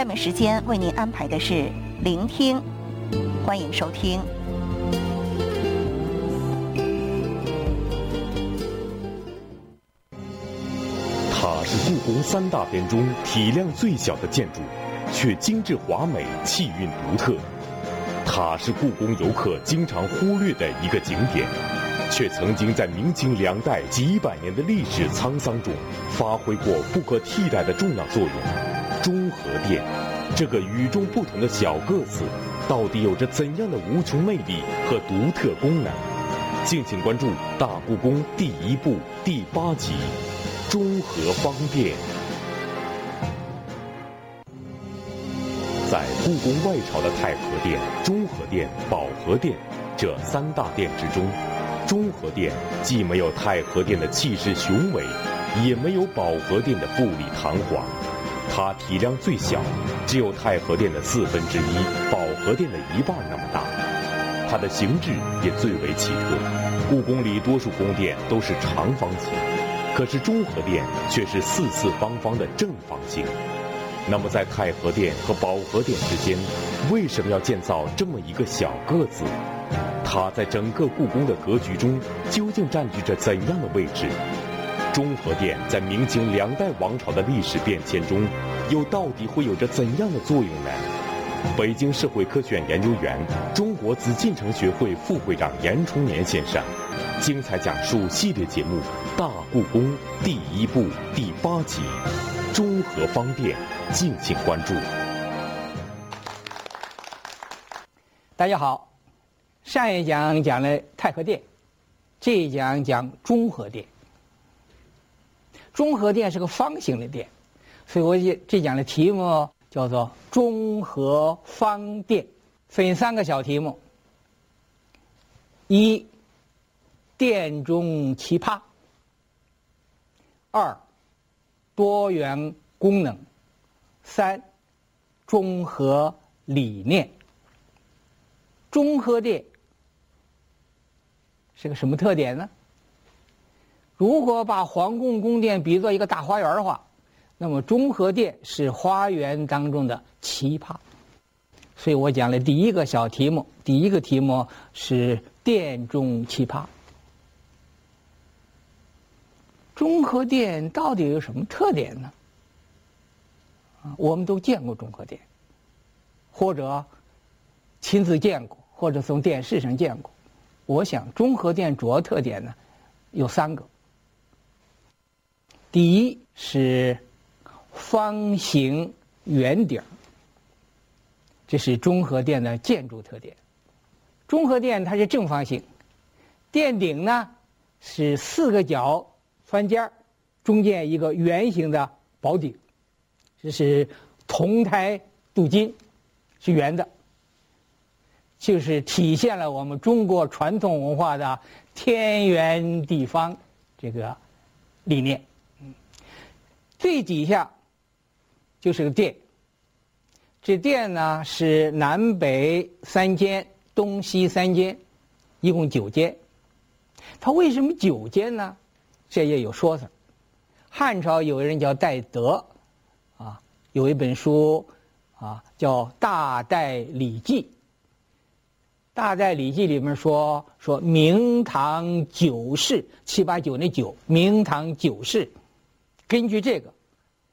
下面时间为您安排的是聆听，欢迎收听。 它是故宫三大殿中体量最小的建筑，却精致华美，气韵独特。它是故宫游客经常忽略的一个景点，却曾经在明清两代几百年的历史沧桑中发挥过不可替代的重要作用。中和殿这个与众不同的小个子，到底有着怎样的无穷魅力和独特功能？敬请关注《大故宫》第1部第8集《中和方殿》。在故宫外朝的太和殿、中和殿、保和殿这三大殿之中，中和殿既没有太和殿的气势雄伟，也没有保和殿的富丽堂皇。它体量最小，只有太和殿的1/4，保和殿的1半那么大。它的形制也最为奇特。故宫里多数宫殿都是长方形，可是中和殿却是四四方方的正方形。那么在太和殿和保和殿之间，为什么要建造这么一个小个子？它在整个故宫的格局中究竟占据着怎样的位置？中和殿在明清两代王朝的历史变迁中，又到底会有着怎样的作用呢？北京社会科学院研究员、中国紫禁城学会副会长严崇年先生精彩讲述系列节目《大故宫》第1部第8集《中和方殿》，敬请关注。 大家好，上一讲讲了太和殿，这一讲讲中和殿。中和殿是个方形的殿，所以我这讲的题目叫做中和方殿，分3个小题目。1. 殿中奇葩。2. 多元功能。3. 中和理念。中和殿是个什么特点呢？如果把皇宫宫殿比作一个大花园的话，那么中和殿是花园当中的奇葩。所以我讲了第1个小题目，第1个题目是殿中奇葩。中和殿到底有什么特点呢？我们都见过中和殿，或者亲自见过，或者从电视上见过。我想中和殿主要特点呢有3个。第一是方形圆顶，这是中和殿的建筑特点。中和殿它是正方形，殿顶呢是4个角翻尖，中间一个圆形的宝顶，这是铜胎镀金，是圆的，就是体现了我们中国传统文化的天圆地方这个理念。最底下就是个殿，这殿呢是南北3间，东西3间，一共9间。它为什么9间呢？这也有说法。汉朝有人叫戴德，有一本书叫《大戴礼记》。《大戴礼记》里面说明堂9室，789那9，明堂9室。根据这个，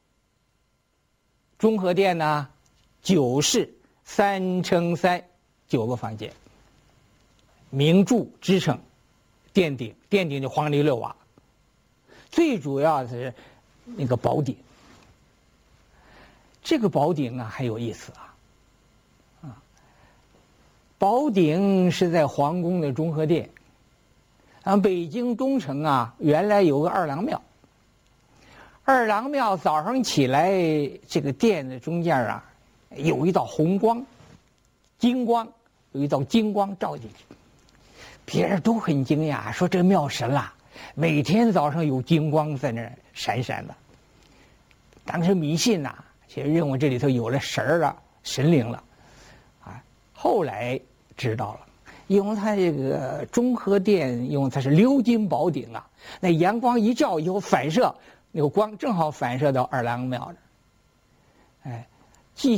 中和殿呢9室3乘3，9个房间，明柱支撑，殿顶就黄泥6瓦，最主要的是那个宝顶。这个宝顶啊很有意思宝顶是在皇宫的中和殿。北京东城原来有个二郎庙。二郎庙早上起来，这个殿的中间有一道红光，金光，有一道金光照进去，别人都很惊讶，说这庙神了，每天早上有金光在那儿闪闪的。当时迷信就认为这里头有了神灵了，后来知道了，因为它这个中和殿，因为它是鎏金宝顶那阳光一照以后反射，那个光正好反射到二郎庙这儿，